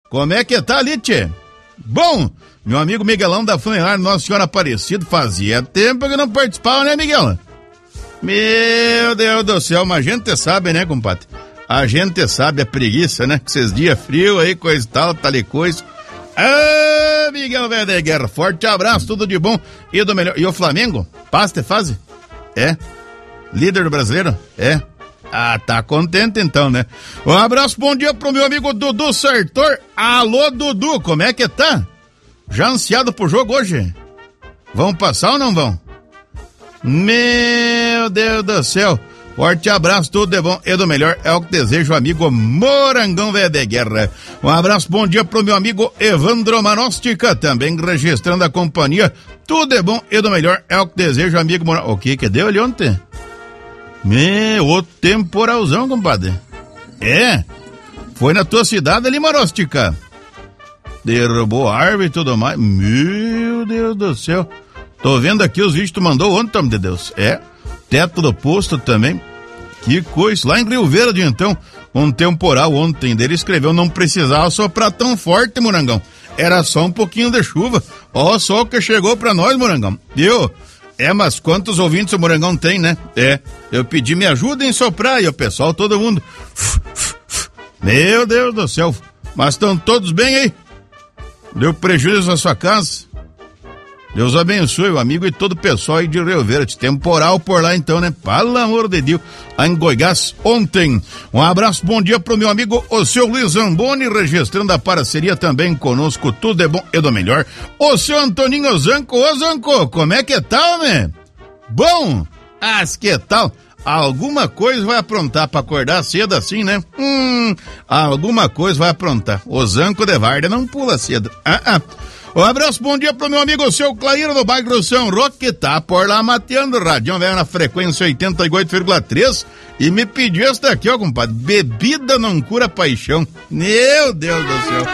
Como é que tá ali, tchê? Bom, meu amigo Miguelão da Funerária Nossa Senhora Aparecida, fazia tempo que não participava, né, Miguel? Meu Deus do céu, mas a gente sabe, né, compadre? A gente sabe a preguiça, né? Que esses dias frios aí, coisa e tal e coisa. Ah, Miguel Verdeguer, forte abraço, tudo de bom e do melhor. E o Flamengo? Passa de fase? É? Líder do brasileiro? É? Ah, tá contente então, né? Um abraço, bom dia pro meu amigo Dudu Sartor. Alô, Dudu, como é que tá? Já ansiado pro jogo hoje? Vão passar ou não vão? Meu Deus do céu. Forte abraço, tudo de bom e do melhor. É o que desejo, amigo Morangão Véia de Guerra. Um abraço, bom dia pro meu amigo Evandro Manóstica, também registrando a companhia. Tudo de bom e do melhor. É o que desejo, amigo Morangão. O que deu ali ontem? Meu, temporalzão, compadre. É? Foi na tua cidade ali, Maróstica? Derrubou árvore e tudo mais. Meu Deus do céu. Tô vendo aqui os vídeos que tu mandou ontem, meu Deus. É, teto do posto também. Que coisa. Lá em Rio Verde, então, um temporal ontem dele escreveu, não precisava soprar tão forte, Morangão. Era só um pouquinho de chuva. Ó, só o que chegou pra nós, Morangão. Viu? É, mas quantos ouvintes o Morangão tem, né? É, eu pedi me ajuda em soprar e o pessoal, todo mundo. Meu Deus do céu. Mas estão todos bem aí? Deu prejuízo à sua casa? Deus abençoe o amigo e todo o pessoal aí de Rio Verde. Temporal por lá então, né? Pelo amor de Deus. Lá em Goiás ontem. Um abraço, bom dia pro meu amigo, o seu Luiz Zamboni, registrando a parceria também conosco. Tudo é bom e do melhor. O seu Antoninho Zanco. Ô Zanco, como é que tá, né? Bom, que tal? Alguma coisa vai aprontar pra acordar cedo assim, né? Alguma coisa vai aprontar. O Zanco de Varda não pula cedo. Um abraço, bom dia pro meu amigo, o seu Clair do bairro São Roque, tá por lá mateando, Radião velho na frequência 88,3 e me pediu esta aqui, ó, compadre, bebida não cura paixão. Meu Deus do céu.